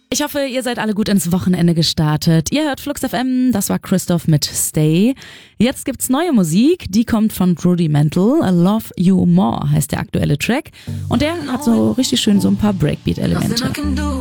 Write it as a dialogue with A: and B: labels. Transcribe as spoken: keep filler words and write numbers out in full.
A: Ich hoffe, ihr seid alle gut ins Wochenende gestartet. Ihr hört Flux F M, das war Christoph mit Stay. Jetzt gibt's neue Musik, die kommt von Rudimental. I Love You More heißt der aktuelle Track. Und der hat so richtig schön so ein paar Breakbeat-Elemente.